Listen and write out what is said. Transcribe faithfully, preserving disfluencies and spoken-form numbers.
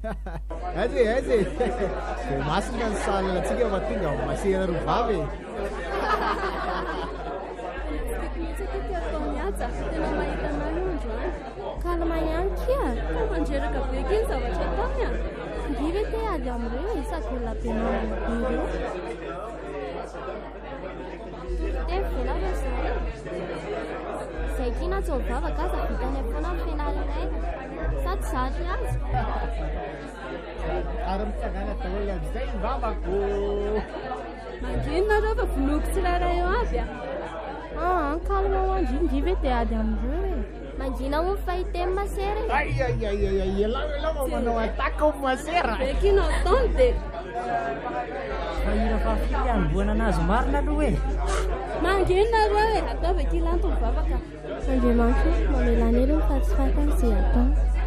Aze aze. Masina ny salana tsika fa tonga masera ro vavy. Tena mahita manondro a kalma ihany kia ka mandreraka be iny zavatra ataony a ngivy te ady am'ireo isaky olona be manodiro teny velava zay zay kina tsao vavaka aza vitany foana ny fianaranay sady zary azy ary mitsangana daholo am'izay ny vavako mangenona reo fa voloko tsirairay eo aby a Ah, kalma hoandry ngivy te ady am'ireo e mangina ho fahiteny masera ay ay ay ay ay elao elao manao ataka ho masera be kinao taony de fahira fafily anomboana anazy marina aloha e mangenona reo e atao ve kilanto mivavaka andriamanitra mamelany elo ny fahatsifatany izay atao